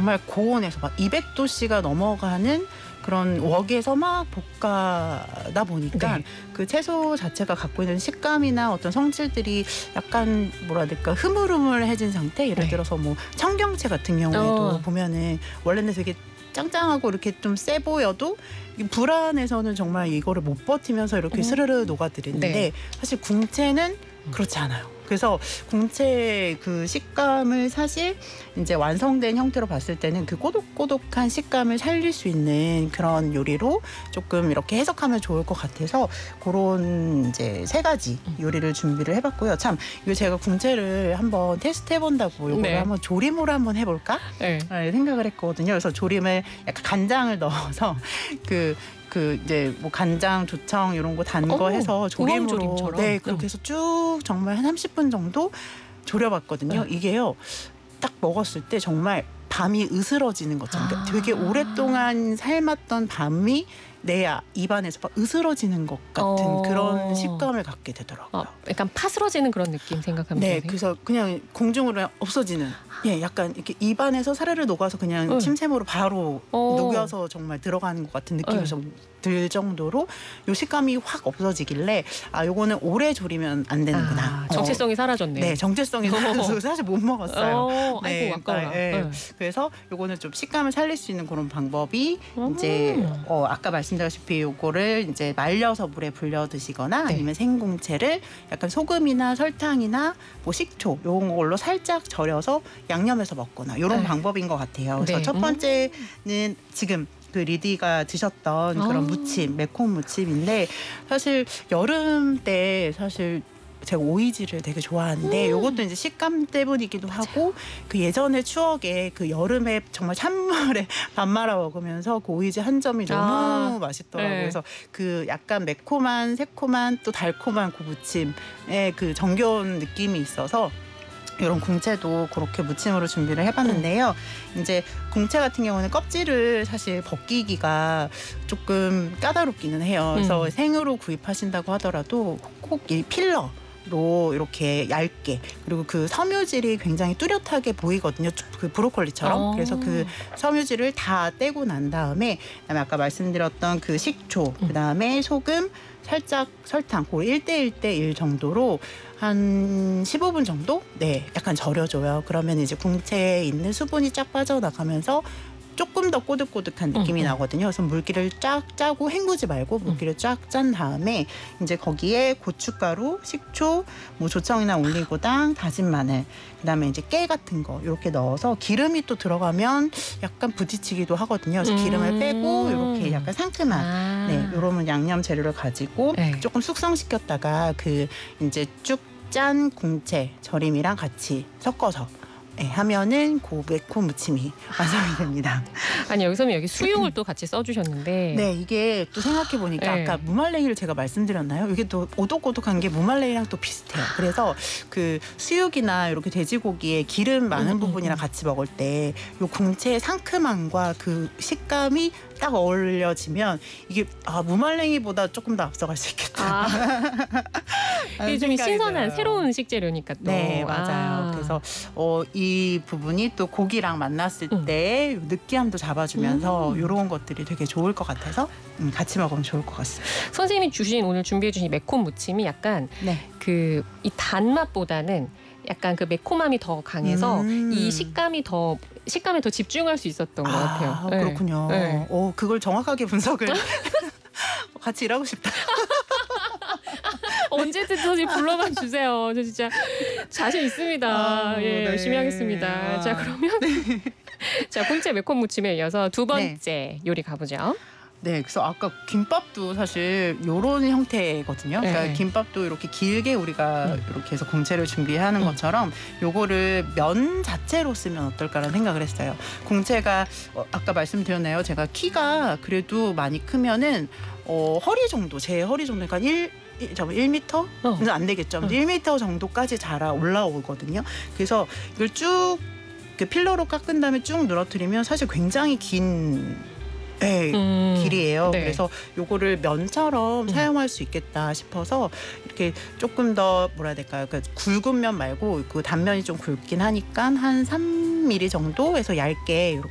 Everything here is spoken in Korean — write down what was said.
정말 고온에서 막 200도씨가 넘어가는 그런 웍에서 막 볶아다 보니까 네. 그 채소 자체가 갖고 있는 식감이나 어떤 성질들이 약간 뭐라 해야 될까 흐물흐물해진 상태. 예를 네. 들어서 뭐 청경채 같은 경우에도 보면은 원래는 되게 짱짱하고 이렇게 좀 세 보여도 불 안에서는 정말 이거를 못 버티면서 이렇게 스르르 녹아들이는데 네. 사실 궁채는 그렇지 않아요. 그래서 궁채 그 식감을 사실 이제 완성된 형태로 봤을 때는 그 꼬독꼬독한 식감을 살릴 수 있는 그런 요리로 조금 이렇게 해석하면 좋을 것 같아서 그런 이제 3가지 요리를 준비를 해봤고요. 참 이거 제가 궁채를 한번 테스트 해본다고 이거를 네. 한번 조림으로 한번 해볼까? 네. 생각을 했거든요. 그래서 조림을 약간 간장을 넣어서 그 이제 뭐 간장, 조청 이런 거 단 거 해서 조림으로 우엉조림처럼. 네 그렇게 해서 쭉 정말 한 30분 정도 졸여봤거든요. 이게요 딱 먹었을 때 정말 밤이 으스러지는 것처럼 그러니까 되게 오랫동안 삶았던 밤이 내 입안에서 막 으스러지는 것 같은 그런 식감을 갖게 되더라고요. 약간 파스러지는 그런 느낌 생각하면 네, 되세요? 그래서 그냥 공중으로 없어지는. 예, 약간 이렇게 입안에서 사르르 녹아서 그냥 침샘으로 바로 녹여서 정말 들어가는 것 같은 느낌이 좀 들 정도로 요 식감이 확 없어지길래 요거는 오래 조리면 안 되는구나. 정체성이 사라졌네요. 네, 정체성이 사라져서 사실 못 먹었어요. 아이고 아까워라. 네. 그래서 요거는 좀 식감을 살릴 수 있는 그런 방법이 이제 아까 말씀드렸다시피 요거를 이제 말려서 물에 불려 드시거나 아니면 생궁채를 약간 소금이나 설탕이나 뭐 식초 요런 걸로 살짝 절여서 양념해서 먹거나 요런 방법인 것 같아요. 그래서 첫 번째는 지금 그 리디가 드셨던 그런 무침, 매콤 무침인데 사실 여름 때 사실 제가 오이지를 되게 좋아하는데 요것도 이제 식감 때문이기도 하고 그 예전의 추억에 그 여름에 정말 찬물에 밥 말아 먹으면서 그 오이지 한 점이 너무 맛있더라고요. 그래서 그 약간 매콤한 새콤한 또 달콤한 그 무침의 그 정겨운 느낌이 있어서 이런 궁채도 그렇게 무침으로 준비를 해봤는데요. 이제 궁채 같은 경우는 껍질을 사실 벗기기가 조금 까다롭기는 해요. 그래서 생으로 구입하신다고 하더라도 꼭 이 필러로 이렇게 얇게 그리고 그 섬유질이 굉장히 뚜렷하게 보이거든요. 그 브로콜리처럼. 그래서 그 섬유질을 다 떼고 난 다음에 그다음에 아까 말씀드렸던 그 식초 그다음에 소금 살짝 설탕 그 1:1:1 정도로 한 15분 정도 약간 절여줘요. 그러면 이제 궁채에 있는 수분이 쫙 빠져나가면서 조금 더 꼬득꼬득한 느낌이 나거든요. 그래서 물기를 쫙 짜고 헹구지 말고 물기를 쫙 짠 다음에 이제 거기에 고춧가루, 식초, 뭐 조청이나 올리고당, 다진 마늘, 그다음에 이제 깨 같은 거 이렇게 넣어서 기름이 또 들어가면 약간 부딪히기도 하거든요. 그래서 기름을 빼고 이렇게 약간 상큼한 이런 양념 재료를 가지고 조금 숙성시켰다가 그 이제 쭉 짠 궁채 절임이랑 같이 섞어서 하면은 그 매콤 무침이 완성이 됩니다. 아니 여기 수육을 또 같이 써주셨는데 네, 이게 또 생각해 보니까 아까 무말랭이를 제가 말씀드렸나요? 이게 또 오독오독한 게 무말랭이랑 또 비슷해요. 그래서 그 수육이나 이렇게 돼지고기에 기름 많은 부분이랑 같이 먹을 때 요 궁채의 상큼함과 그 식감이 딱 어울려지면 이게 무말랭이보다 조금 더 앞서갈 수 있겠다. 이게 좀 신선한 새로운 식재료니까 또. 네, 맞아요. 그래서 이 부분이 또 고기랑 만났을 때 느끼함도 잡아주면서 이런 것들이 되게 좋을 것 같아서 같이 먹으면 좋을 것 같습니다. 선생님이 오늘 준비해 주신 매콤 무침이 약간 그 이 단맛보다는 약간 그 매콤함이 더 강해서 이 식감에 더 집중할 수 있었던 것 같아요. 그렇군요. 그걸 정확하게 분석을 같이 일하고 싶다. 언제든 저희 불러만 주세요. 저 진짜 자신 있습니다. 열심히 하겠습니다. 자, 그러면 자, 궁채 매콤 무침에 이어서 두 번째 요리 가보죠. 네, 그래서 아까 김밥도 사실 이런 형태거든요. 그러니까 김밥도 이렇게 길게 우리가 이렇게 해서 궁채를 준비하는 것처럼 요거를 면 자체로 쓰면 어떨까라는 생각을 했어요. 궁채가 아까 말씀드렸나요? 제가 키가 그래도 많이 크면은 허리 정도, 제 허리 정도, 그러니까 1m? 안 되겠죠. 1m 정도까지 자라 올라오거든요. 그래서 이걸 쭉 필러로 깎은 다음에 쭉 늘어뜨리면 사실 굉장히 긴 길이에요. 그래서 요거를 면처럼 사용할 수 있겠다 싶어서 이렇게 조금 더 뭐라 해야 될까요? 그러니까 굵은 면 말고 그 단면이 좀 굵긴 하니까 한 3mm 정도에서 얇게 이렇게